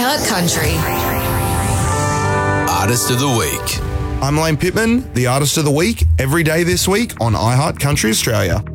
iHeart Country. Artist of the Week. I'm Lane Pittman, the Artist of the Week, every day this week on iHeart Country Australia.